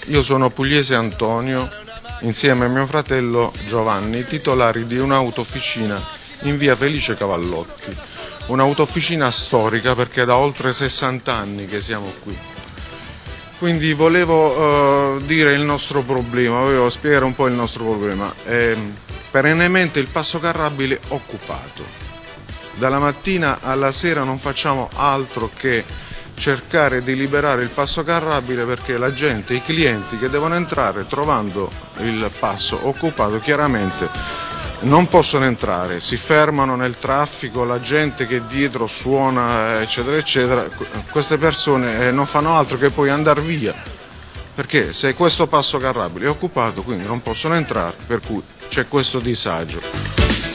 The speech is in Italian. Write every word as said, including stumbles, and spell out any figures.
Io sono Pugliese Antonio, insieme a mio fratello Giovanni, titolari di un'autofficina in via Felice Cavallotti, un'autofficina storica perché è da oltre sessanta anni che siamo qui. Quindi volevo uh, dire il nostro problema, volevo spiegare un po' il nostro problema. È perennemente il passo carrabile occupato. Dalla mattina alla sera non facciamo altro che cercare di liberare il passo carrabile perché la gente, i clienti che devono entrare trovando il passo occupato chiaramente non possono entrare, si fermano nel traffico, la gente che dietro suona eccetera eccetera, queste persone non fanno altro che poi andare via perché se questo passo carrabile è occupato quindi non possono entrare, per cui c'è questo disagio.